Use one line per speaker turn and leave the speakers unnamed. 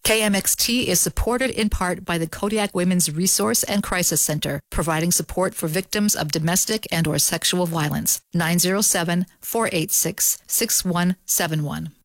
KMXT is supported in part by the Kodiak Women's Resource and Crisis Center, providing support for victims of domestic and/or sexual violence. 907-486-6171.